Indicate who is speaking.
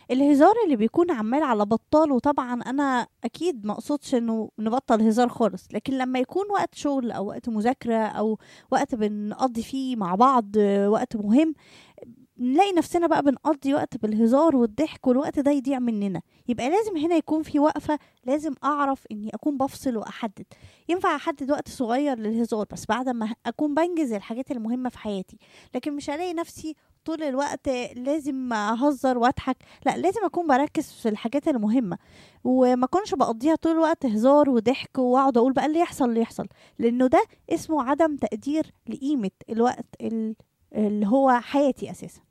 Speaker 1: الهزار اللي بيكون عمال على بطال، وطبعا انا اكيد ما اقصدش انه نبطل هزار خالص، لكن لما يكون وقت شغل او وقت مذاكرة او وقت بنقضي فيه مع بعض وقت مهم، نلاقي نفسنا بقى بنقضي وقت بالهزار والضحك، والوقت ده يضيع مننا. يبقى لازم هنا يكون في وقفة، لازم اعرف اني اكون بفصل واحدد. ينفع احدد وقت صغير للهزار بس بعد ما اكون بنجز الحاجات المهمة في حياتي، لكن مش هلاقي نفسي طول الوقت لازم اهزر واضحك. لا، لازم اكون بركز في الحاجات المهمة، وما اكونش بقضيها طول الوقت هزار وضحك واقعد اقول بقى اللي يحصل اللي يحصل، لانه ده اسمه عدم تقدير لقيمة الوقت اللي هو حياتي اساسا.